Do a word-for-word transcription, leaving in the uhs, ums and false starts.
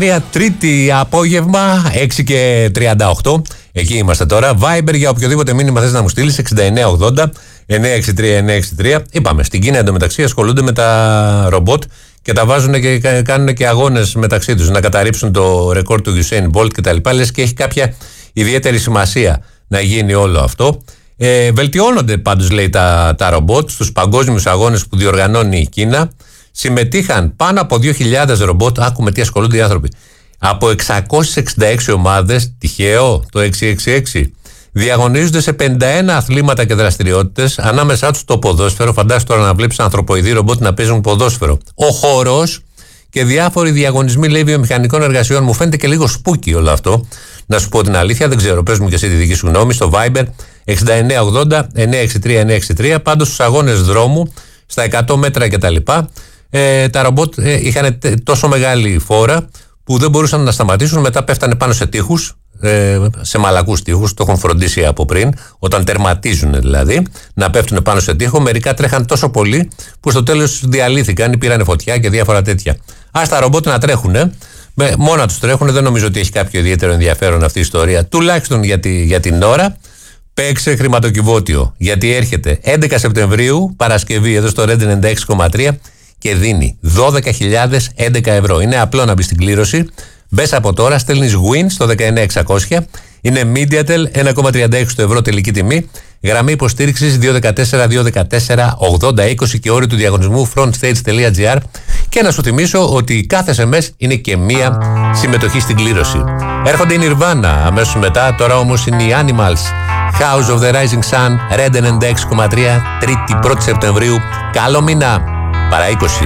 Μια τρίτη απόγευμα, έξι και τριάντα οκτώ. Εκεί είμαστε τώρα. Viber για οποιοδήποτε μήνυμα θες να μου στείλεις, εξήντα εννέα ογδόντα εννιακόσια εξήντα τρία εννιακόσια εξήντα τρία. Είπαμε, στην Κίνα εντωμεταξύ ασχολούνται με τα ρομπότ και τα βάζουν και κάνουν και αγώνες μεταξύ τους. Να καταρρύψουν το ρεκόρ του Usain Bolt κτλ. Λες και έχει κάποια ιδιαίτερη σημασία να γίνει όλο αυτό. Ε, βελτιώνονται πάντως, λέει, τα, τα ρομπότ στους παγκόσμιους αγώνες που διοργανώνει η Κίνα. Συμμετείχαν πάνω από δύο χιλιάδες ρομπότ. Άκουμε τι ασχολούνται οι άνθρωποι. Από εξακόσιες εξήντα έξι ομάδες, τυχαίο το εξακόσια εξήντα έξι, διαγωνίζονται σε πενήντα ένα αθλήματα και δραστηριότητες, ανάμεσά τους το ποδόσφαιρο. Φαντάζεσαι τώρα να βλέπεις ανθρωποειδή ρομπότ να παίζουν ποδόσφαιρο. Ο χορός και διάφοροι διαγωνισμοί, λέει, βιομηχανικών εργασιών. Μου φαίνεται και λίγο σπούκι όλο αυτό. Να σου πω την αλήθεια, δεν ξέρω. Πες μου και εσύ τη δική σου γνώμη στο Viber εξήντα εννέα ογδόντα εννιακόσια εξήντα τρία εννιακόσια εξήντα τρία. Πάντως στους αγώνες δρόμου, στα εκατό μέτρα κτλ. Ε, τα ρομπότ ε, είχαν τόσο μεγάλη φόρα που δεν μπορούσαν να σταματήσουν. Μετά πέφτανε πάνω σε τείχους, ε, σε μαλακούς τείχους. Το έχουν φροντίσει από πριν, όταν τερματίζουν δηλαδή, να πέφτουν πάνω σε τείχο. Μερικά τρέχαν τόσο πολύ που στο τέλος διαλύθηκαν ή πήραν φωτιά και διάφορα τέτοια. Ας τα ρομπότ να τρέχουν, ε. μόνα τους τρέχουν. Δεν νομίζω ότι έχει κάποιο ιδιαίτερο ενδιαφέρον αυτή η ιστορία. Τουλάχιστον για, τη, για την ώρα. Παίξε χρηματοκιβώτιο, γιατί έρχεται έντεκα Σεπτεμβρίου, Παρασκευή, εδώ στο Red ενενήντα έξι κόμμα τρία. Και δίνει δώδεκα χιλιάδες έντεκα ευρώ. Είναι απλό να μπει στην κλήρωση. Μπες από τώρα, στέλνεις win στο δεκαεννέα εξακόσια. Είναι Mediatel, ένα κόμμα τριάντα έξι το ευρώ τελική τιμή. Γραμμή υποστήριξης δύο ένα τέσσερα δύο ένα τέσσερα ογδόντα είκοσι και όριο του διαγωνισμού frontstage.gr. Και να σου θυμίσω ότι κάθε ες εμ ες είναι και μία συμμετοχή στην κλήρωση. Έρχονται η Nirvana αμέσως μετά. Τώρα όμως είναι οι Animals. House of the Rising Sun, Red ενενήντα έξι κόμμα τρία, Τρίτη πρώτη Σεπτεμβρίου. Καλό μήνα! Παρά είκοσι.